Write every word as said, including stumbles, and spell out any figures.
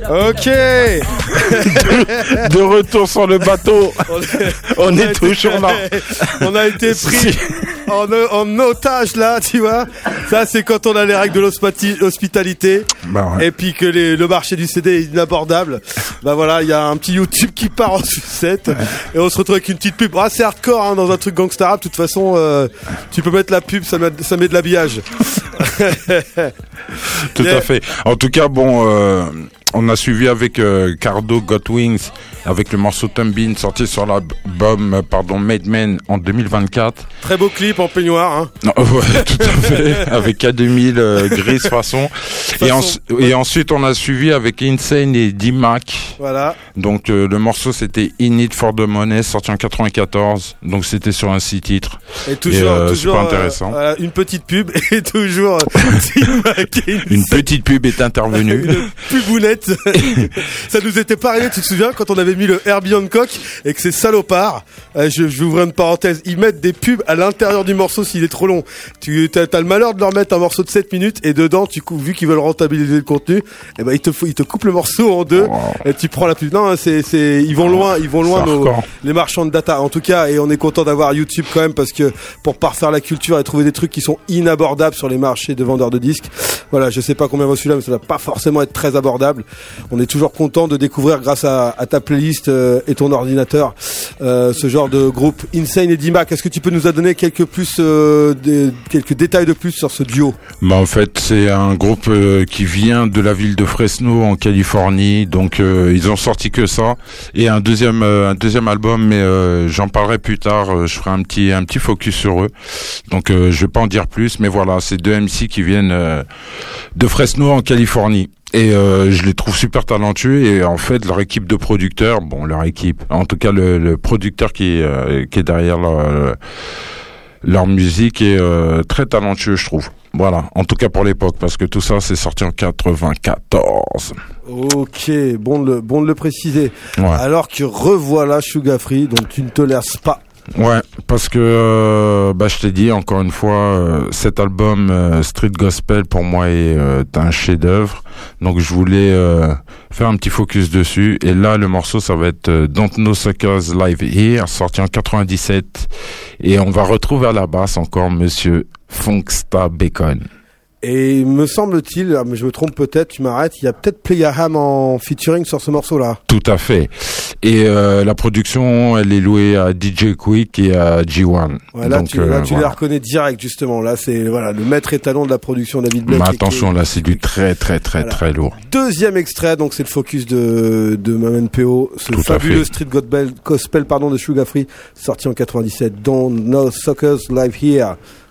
Ok. de, de retour sur le bateau. On est, on est toujours là. On a été pris en, en otage là, tu vois. Ça, c'est quand on a les règles de l'hospitalité. Bah ouais. Et puis que les, le marché du C D est inabordable. Bah voilà, il y a un petit YouTube qui part en sucette. Ouais. Et on se retrouve avec une petite pub. Ah, c'est hardcore hein, dans un truc gangsta rap. De toute façon, euh, tu peux mettre la pub, ça met, ça met de l'habillage. Tout yeah. à fait. En tout cas, bon, euh, on a suivi avec euh, Cardo Got Wings, avec le morceau Tumbin, sorti sur l'album pardon, Made Man en deux mille vingt-quatre. Très beau clip en peignoir. Hein. Non, ouais, tout à fait. Avec K deux mille euh, grise façon. façon. Et, en, ouais. et ensuite, on a suivi avec Insane et D-Mac. Voilà. Donc, euh, le morceau, c'était In It For The Money, sorti en quatre-vingt-quatrze. Donc, c'était sur un six titres. Et toujours, et, euh, toujours super intéressant. Euh, une petite pub et toujours une petite pub est intervenue. Une pubounette. Ça nous était pas arrivé, tu te souviens, quand on avait mis le Herbie Hancock et que ces salopards, euh, je, je vais ouvrir une parenthèse, ils mettent des pubs à l'intérieur du morceau s'il est trop long. Tu as, as le malheur de leur mettre un morceau de sept minutes et dedans, tu coupes, vu qu'ils veulent rentabiliser le contenu, et ben ils te ils te coupent le morceau en deux. Oh. Et tu prends la pub. Non, c'est c'est ils vont loin, ils vont loin nos, les marchands de data. En tout cas, et on est content d'avoir YouTube quand même parce que pour parfaire la culture et trouver des trucs qui sont inabordables sur les marchés de vendeurs de disques. Voilà, je sais pas combien vaut celui-là, mais ça va pas forcément être très abordable. On est toujours content de découvrir grâce à, à ta playlist euh, et ton ordinateur euh, ce genre de groupe Insane et D-Mac. Est-ce que tu peux nous donner quelques plus euh, des, quelques détails de plus sur ce duo? Bah en fait c'est un groupe euh, qui vient de la ville de Fresno en Californie, donc euh, ils ont sorti que ça et un deuxième euh, un deuxième album, mais euh, j'en parlerai plus tard. Euh, je ferai un petit un petit focus sur eux. Donc euh, je vais pas en dire plus, mais voilà, c'est deux M C qui viennent euh, de Fresno en Californie. Et euh, je les trouve super talentueux et en fait leur équipe de producteurs, bon leur équipe, en tout cas le, le producteur qui, euh, qui est derrière leur, leur musique est euh, très talentueux je trouve. Voilà, en tout cas pour l'époque, parce que tout ça c'est sorti en quatre-vingt-quatorze. Ok, bon de le, bon de le préciser. Ouais. Alors que revoilà Suga Free, donc tu ne te lasses pas. Ouais, parce que euh, bah je t'ai dit encore une fois, euh, cet album euh, Street Gospel pour moi est euh, un chef-d'œuvre. Donc je voulais euh, faire un petit focus dessus. Et là le morceau ça va être euh, Don't Know Suckers Live Here, sorti en quatre-vingt-dix-sept. Et on va retrouver à la basse encore Monsieur Funksta Bacon. Et me semble-t-il, mais je me trompe peut-être, tu m'arrêtes, il y a peut-être Playaham en featuring sur ce morceau-là. Tout à fait. Et euh, la production, elle est louée à D J Quick et à G un. Ouais, là, donc, tu, là, euh, tu voilà. les reconnais direct, justement. Là, c'est voilà le maître étalon de la production, David Black. Mais attention, là, c'est du très, très, très, voilà. très lourd. Deuxième extrait, donc c'est le focus de de Maman P O, ce Tout fabuleux Street Gospel, gospel pardon de Suga Free, sorti en quatre-vingt-dix-sept. Don't No Suckers Live Here.